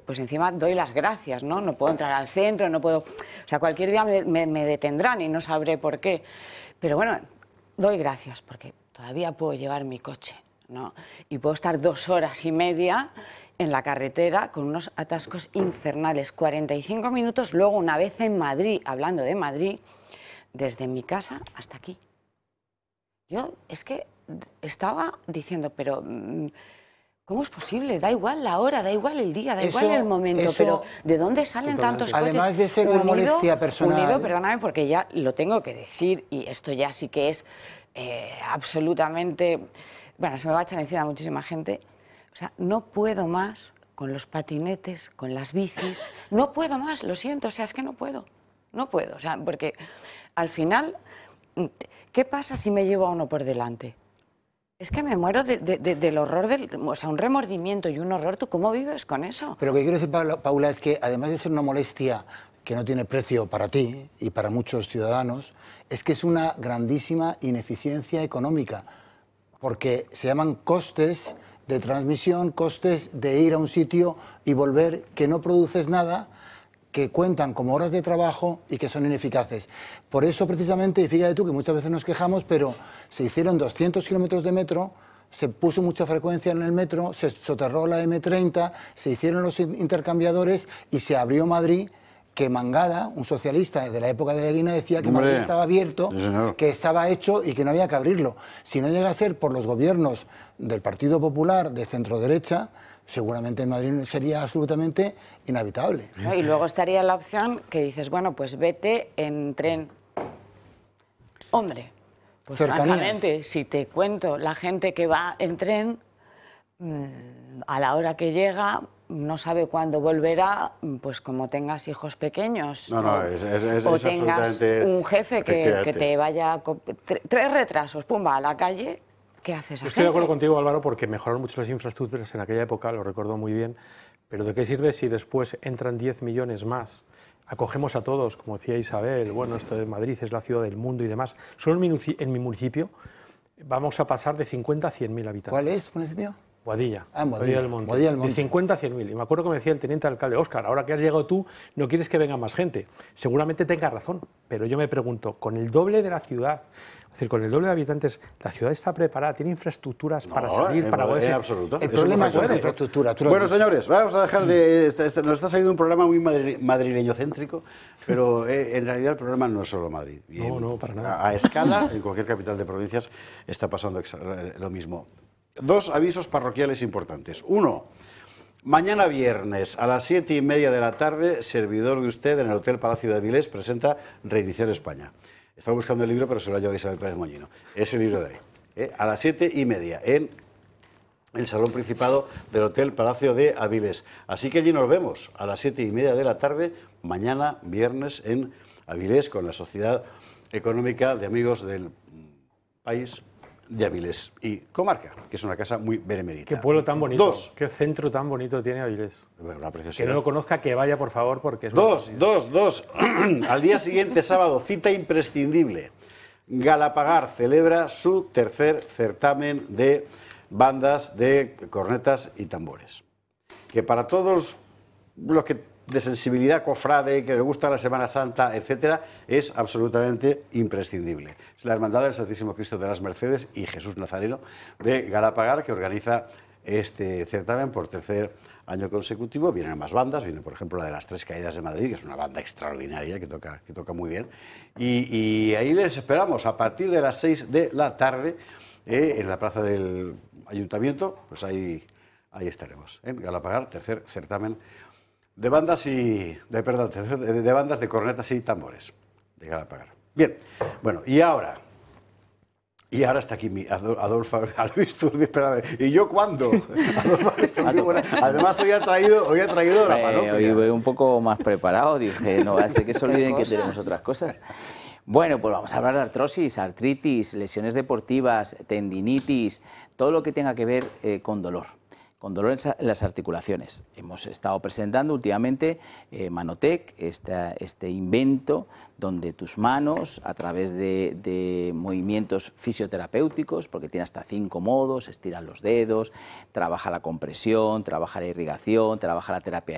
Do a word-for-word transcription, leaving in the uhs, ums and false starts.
pues encima doy las gracias, ¿no? No puedo entrar al centro, no puedo... O sea, cualquier día me, me, me detendrán y no sabré por qué. Pero bueno, doy gracias porque todavía puedo llevar mi coche, ¿no? Y puedo estar dos horas y media en la carretera con unos atascos infernales, cuarenta y cinco minutos, luego una vez en Madrid, hablando de Madrid, desde mi casa hasta aquí. Yo es que estaba diciendo, pero ¿cómo es posible? Da igual la hora, da igual el día, da eso, igual el momento, eso, pero ¿de dónde salen tantos coches? Además de ser una unido, molestia personal... Unido, perdóname, porque ya lo tengo que decir, y esto ya sí que es eh, absolutamente... Bueno, se me va a echar encima muchísima gente. O sea, no puedo más con los patinetes, con las bicis, no puedo más, lo siento, o sea, es que no puedo, no puedo, o sea, porque al final, ¿qué pasa si me llevo a uno por delante? Es que me muero de, de, de, del horror, del, o sea, un remordimiento y un horror. ¿Tú cómo vives con eso? Pero lo que quiero decir, Paula, es que además de ser una molestia que no tiene precio para ti y para muchos ciudadanos, es que es una grandísima ineficiencia económica, porque se llaman costes de transmisión, costes de ir a un sitio y volver, que no produces nada, que cuentan como horas de trabajo y que son ineficaces. Por eso, precisamente, y fíjate tú que muchas veces nos quejamos, pero se hicieron doscientos kilómetros de metro, se puso mucha frecuencia en el metro, se soterró la eme treinta, se hicieron los intercambiadores y se abrió Madrid, que Mangada, un socialista de la época de Leguina, decía que Hombre, Madrid estaba abierto, sí, que estaba hecho y que no había que abrirlo. Si no llega a ser por los gobiernos del Partido Popular de centro-derecha, seguramente en Madrid sería absolutamente inhabitable. ¿No? Y luego estaría la opción que dices, bueno, pues vete en tren. Hombre, pues Cercanías. Francamente, si te cuento la gente que va en tren, mmm, a la hora que llega, no sabe cuándo volverá, pues como tengas hijos pequeños, no, no, o, es, es, es, o es tengas un jefe que, que te vaya... Tres retrasos, pumba, a la calle... ¿Qué haces? Yo estoy de acuerdo contigo, Álvaro, porque mejoraron mucho las infraestructuras en aquella época, lo recuerdo muy bien, pero ¿de qué sirve si después entran diez millones más? Acogemos a todos, como decía Isabel, bueno, esto de Madrid es la ciudad del mundo y demás. Solo en mi, en mi municipio vamos a pasar de cincuenta a cien mil habitantes. ¿Cuál es tu municipio? Boadilla, ah, Boadilla, Boadilla del Monte, Boadilla del Monte. De cincuenta a cien mil. Y me acuerdo que me decía el teniente alcalde, Óscar, ahora que has llegado tú, no quieres que venga más gente. Seguramente tenga razón, pero yo me pregunto, con el doble de la ciudad, es decir, con el doble de habitantes, ¿la ciudad está preparada? ¿Tiene infraestructuras no, para salir, en, para poder en ser? absoluto. El problema es la infraestructura. Bueno, señores, vamos a dejar de... Este, este, nos está saliendo un programa muy madri, madrileño-céntrico, pero eh, en realidad el problema no es solo Madrid. Y No, en, no, para nada. A, a escala, en cualquier capital de provincias, está pasando lo mismo. Dos avisos parroquiales importantes. Uno, mañana viernes a las siete y media de la tarde, servidor de usted en el Hotel Palacio de Avilés presenta Reiniciar España. Estaba buscando el libro, pero se lo ha llevado Isabel Pérez Moñino. Es el libro de ahí. ¿eh? A las siete y media, en el Salón Principado del Hotel Palacio de Avilés. Así que allí nos vemos a las siete y media de la tarde, mañana viernes en Avilés, con la Sociedad Económica de Amigos del País de Avilés y Comarca, que es una casa muy benemerita. Qué pueblo tan bonito, Dos. qué centro tan bonito tiene Avilés. Una preciosidad. Que no lo conozca, que vaya, por favor, porque es una Dos, dos, dos. Al día siguiente, sábado, cita imprescindible. Galapagar celebra su tercer certamen de bandas de cornetas y tambores. Que para todos los que de sensibilidad cofrade, que le gusta la Semana Santa, etcétera, es absolutamente imprescindible. Es la Hermandad del Santísimo Cristo de las Mercedes y Jesús Nazareno de Galapagar que organiza este certamen por tercer año consecutivo. Vienen más bandas, viene por ejemplo la de las Tres Caídas de Madrid, que es una banda extraordinaria, que toca, que toca muy bien. Y, y ahí les esperamos a partir de las seis de la tarde eh, en la plaza del Ayuntamiento, pues ahí, ahí estaremos, en Galapagar, tercer certamen de bandas y de, perdón, de, de bandas de cornetas y tambores de Galapagar. Bien, bueno, y ahora, y ahora está aquí mi Adolfo Albisturdi, espera, ¿y yo cuándo? Adolfo Albisturdi, bueno, además hoy ha traído, hoy ha traído la panoplia. Hoy voy un poco más preparado, dije, no va a ser que se olviden que tenemos otras cosas. Bueno, pues vamos a hablar de artrosis, artritis, lesiones deportivas, tendinitis, todo lo que tenga que ver eh, con dolor. Con dolor en las articulaciones. Hemos estado presentando últimamente eh, Manotec, esta, este invento donde tus manos, a través de, de movimientos fisioterapéuticos, porque tiene hasta cinco modos, estiran los dedos, trabaja la compresión, trabaja la irrigación, trabaja la terapia